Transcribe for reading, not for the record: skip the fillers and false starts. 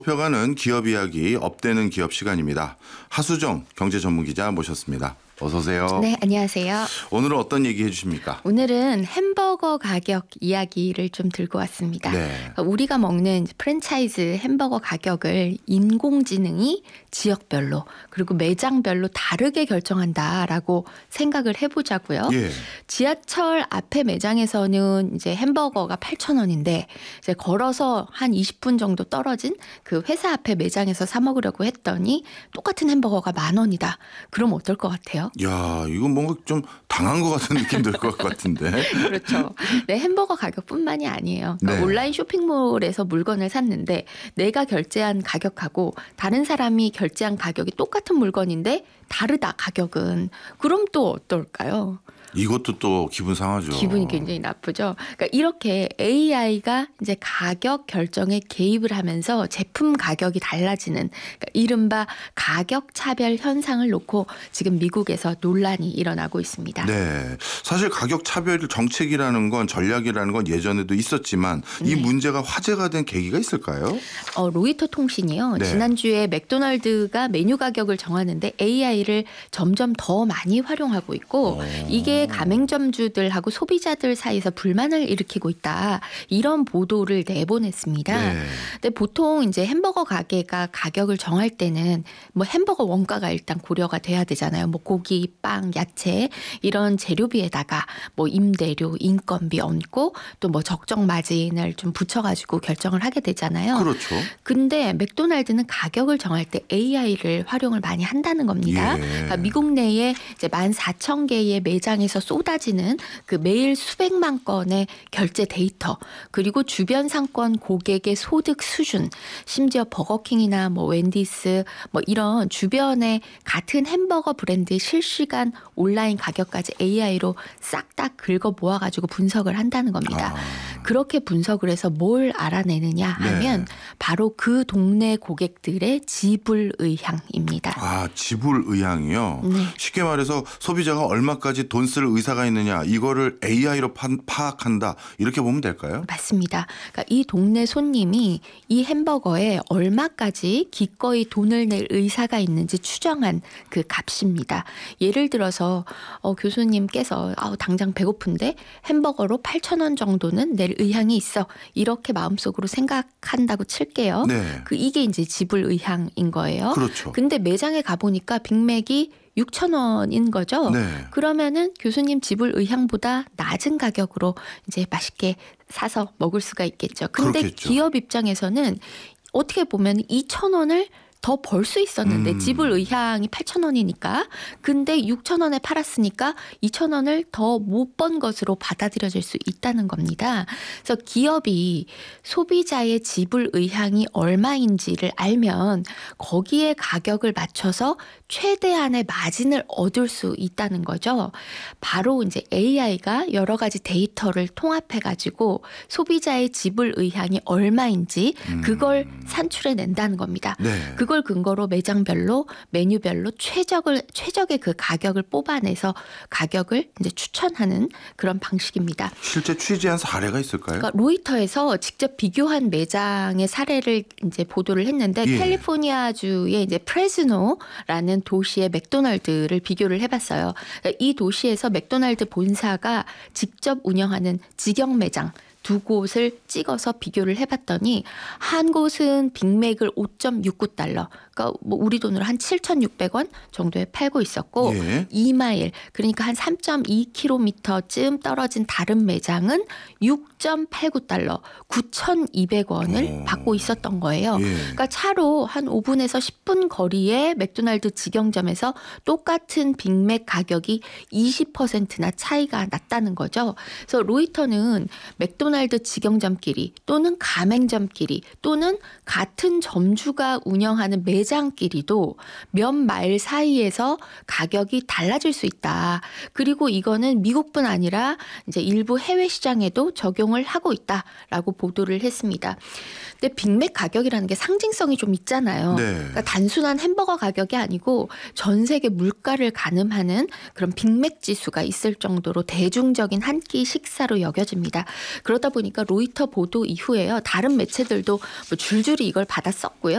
펴가는 기업 이야기 업되는 기업 시간입니다. 하수정 경제 전문 기자 모셨습니다. 어서 오세요. 네, 안녕하세요. 오늘은 어떤 얘기 해주십니까? 오늘은 햄버거 가격 이야기를 좀 들고 왔습니다. 네. 그러니까 우리가 먹는 프랜차이즈 햄버거 가격을 인공지능이 지역별로 그리고 매장별로 다르게 결정한다라고 생각을 해보자고요. 예. 지하철 앞에 매장에서는 이제 햄버거가 8,000원인데 이제 걸어서 한 20분 정도 떨어진 그 회사 앞에 매장에서 사 먹으려고 했더니 똑같은 햄버거가 10,000원이다. 그럼 어떨 것 같아요? 야, 이건 뭔가 좀 당한 것 같은 느낌 들 것 같은데. 그렇죠. 네, 햄버거 가격뿐만이 아니에요. 그러니까 네. 온라인 쇼핑몰에서 물건을 샀는데 내가 결제한 가격하고 다른 사람이 결제한 가격이 똑같은 물건인데 다르다 가격은. 그럼 또 어떨까요? 이것도 또 기분 상하죠. 기분이 굉장히 나쁘죠. 그러니까 이렇게 AI가 이제 가격 결정에 개입을 하면서 제품 가격이 달라지는 그러니까 이른바 가격 차별 현상을 놓고 지금 미국에서 논란이 일어나고 있습니다. 네. 사실 가격 차별 정책이라는 건 전략이라는 건 예전에도 있었지만 이 네. 문제가 화제가 된 계기가 있을까요? 로이터 통신이요. 네. 지난주에 맥도날드가 메뉴 가격을 정하는데 AI를 점점 더 많이 활용하고 있고 이게 가맹점주들하고 소비자들 사이에서 불만을 일으키고 있다. 이런 보도를 내보냈습니다. 네. 근데 보통 이제 햄버거 가게가 가격을 정할 때는 뭐 햄버거 원가가 일단 고려가 돼야 되잖아요. 뭐 고기, 빵, 야채 이런 재료비에다가 뭐 임대료, 인건비 얹고 또 뭐 적정 마진을 좀 붙여가지고 결정을 하게 되잖아요. 그렇죠. 근데 맥도날드는 가격을 정할 때 AI를 활용을 많이 한다는 겁니다. 예. 그러니까 미국 내에 이제 14,000개의 매장에서 쏟아지는 그 매일 수백만 건의 결제 데이터 그리고 주변 상권 고객의 소득 수준 심지어 버거킹이나 뭐 웬디스 뭐 이런 주변의 같은 햄버거 브랜드의 실시간 온라인 가격까지 AI로 싹 다 긁어 모아가지고 분석을 한다는 겁니다. 그렇게 분석을 해서 뭘 알아내느냐 하면 네. 바로 그 동네 고객들의 지불 의향입니다. 아, 지불 의향이요? 네. 쉽게 말해서 소비자가 얼마까지 돈 쓸 의사가 있느냐 이거를 AI로 파악한다 이렇게 보면 될까요? 맞습니다. 그러니까 이 동네 손님이 이 햄버거에 얼마까지 기꺼이 돈을 낼 의사가 있는지 추정한 그 값입니다. 예를 들어서 교수님께서 당장 배고픈데 햄버거로 8,000원 정도는 낼 의향이 있어. 이렇게 마음속으로 생각한다고 칠게요. 네. 이게 이제 지불 의향인 거예요. 그렇죠. 근데 매장에 가보니까 빅맥이 6,000원인 거죠. 네. 그러면은 교수님 지불 의향보다 낮은 가격으로 이제 맛있게 사서 먹을 수가 있겠죠. 근데 그렇겠죠. 기업 입장에서는 어떻게 보면 2,000원을 더 벌 수 있었는데 지불 의향이 8,000원이니까 근데 6,000원에 팔았으니까 2,000원을 더 못 번 것으로 받아들여질 수 있다는 겁니다. 그래서 기업이 소비자의 지불 의향이 얼마인지를 알면 거기에 가격을 맞춰서 최대한의 마진을 얻을 수 있다는 거죠. 바로 이제 AI가 여러 가지 데이터를 통합해 가지고 소비자의 지불 의향이 얼마인지 그걸 산출해 낸다는 겁니다. 네. 그걸 근거로 매장별로 메뉴별로 최적의 그 가격을 뽑아내서 가격을 이제 추천하는 그런 방식입니다. 실제 취재한 사례가 있을까요? 그러니까 로이터에서 직접 비교한 매장의 사례를 이제 보도를 했는데 예. 캘리포니아주의 이제 프레즈노라는 도시의 맥도날드를 비교를 해봤어요. 이 도시에서 맥도날드 본사가 직접 운영하는 직영 매장 두 곳을 찍어서 비교를 해봤더니 한 곳은 빅맥을 5.69달러, 그러니까 뭐 우리 돈으로 한 7,600원 정도에 팔고 있었고 예. 2마일, 그러니까 한 3.2km쯤 떨어진 다른 매장은 6.89달러, 9,200원을 받고 있었던 거예요. 예. 그러니까 차로 한 5분에서 10분 거리에 맥도날드 직영점에서 똑같은 빅맥 가격이 20%나 차이가 났다는 거죠. 그래서 로이터는 맥도날드 직영점끼리 또는 가맹점끼리 또는 같은 점주가 운영하는 매장끼리도 몇 마일 사이에서 가격이 달라질 수 있다. 그리고 이거는 미국뿐 아니라 이제 일부 해외 시장에도 적용을 하고 있다라고 보도를 했습니다. 근데 빅맥 가격이라는 게 상징성이 좀 있잖아요. 네. 그러니까 단순한 햄버거 가격이 아니고 전 세계 물가를 가늠하는 그런 빅맥 지수가 있을 정도로 대중적인 한 끼 식사로 여겨집니다. 그러다 보니까 로이터 보도 이후에요. 다른 매체들도 뭐 줄줄이 이걸 받아 썼고요.